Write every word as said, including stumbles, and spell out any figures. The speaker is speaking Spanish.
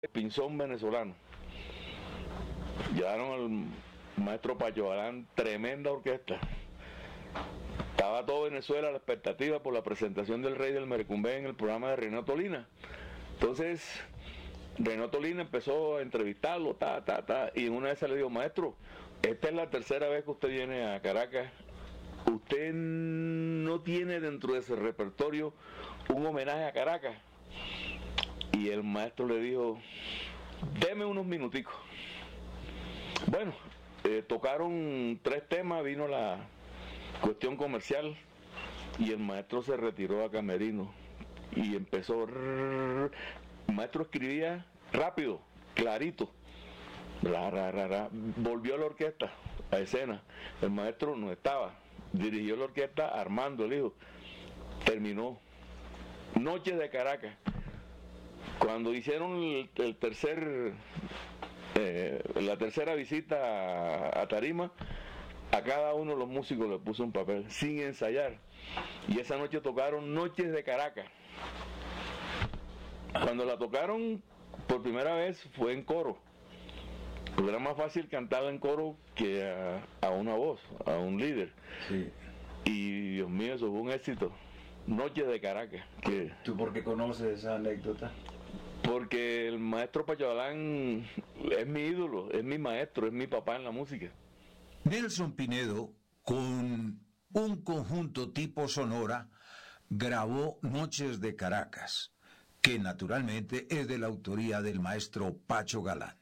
Pinzón venezolano. Llevaron al maestro Pacho Galán, tremenda orquesta. Estaba todo Venezuela a la expectativa por la presentación del Rey del Merecumbé en el programa de Renato Lina. Entonces, Renato Lina empezó a entrevistarlo, ta, ta, ta, y una vez se le dijo: maestro, esta es la tercera vez que usted viene a Caracas. ¿Usted no tiene dentro de ese repertorio un homenaje a Caracas? Y el maestro le dijo: deme unos minuticos. Bueno, eh, tocaron tres temas, vino la cuestión comercial y el maestro se retiró a camerino y empezó. El maestro escribía rápido, clarito. Ra, ra, ra, ra. Volvió a la orquesta, a escena. El maestro no estaba. Dirigió la orquesta Armando, el hijo. Terminó. Noches de Caracas. Cuando hicieron el, el tercer, eh, la tercera visita a, a Tarima, a cada uno de los músicos le puso un papel, sin ensayar. Y esa noche tocaron Noches de Caracas. Cuando la tocaron por primera vez fue en coro. Porque era más fácil cantarla en coro que a, a una voz, a un líder. Sí. Y Dios mío, eso fue un éxito. Noches de Caracas. Que... ¿Tú por qué conoces esa anécdota? Porque el maestro Pacho Galán es mi ídolo, es mi maestro, es mi papá en la música. Nelson Pinedo, con un conjunto tipo Sonora, grabó Noches de Caracas, que naturalmente es de la autoría del maestro Pacho Galán.